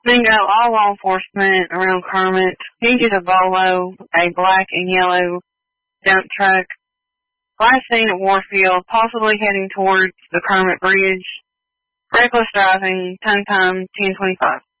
Bingo, all law enforcement around Kermit. Pink is a Volvo, a black and yellow dump truck. Last seen at Warfield, possibly heading towards the Kermit Bridge. Reckless driving, ton time 1025.